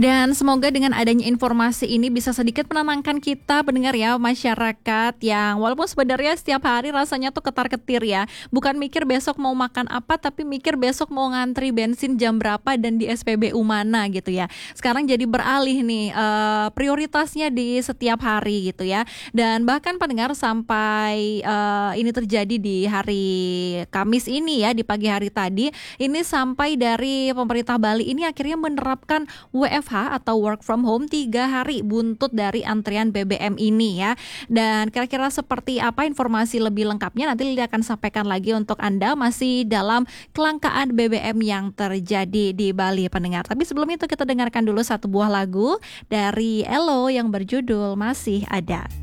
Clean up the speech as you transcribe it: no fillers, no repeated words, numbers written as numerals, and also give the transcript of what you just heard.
Dan semoga dengan adanya informasi ini bisa sedikit menenangkan kita pendengar ya, masyarakat yang walaupun sebenarnya setiap hari rasanya tuh ketar-ketir ya. Bukan mikir besok mau makan apa, tapi mikir besok mau ngantri bensin jam berapa dan di SPBU mana gitu ya. Sekarang jadi beralih nih, prioritasnya di setiap hari gitu ya. Dan bahkan pendengar sampai ini terjadi di hari Kamis ini ya, di pagi hari tadi, ini sampai dari pemerintah Bali ini akhirnya menerapkan WFH atau work from home 3 hari buntut dari antrian BBM ini ya. Dan kira-kira seperti apa informasi lebih lengkapnya nanti Lili akan sampaikan lagi untuk Anda masih dalam kelangkaan BBM yang terjadi di Bali pendengar. Tapi sebelum itu kita dengarkan dulu satu buah lagu dari Elo yang berjudul Masih Ada.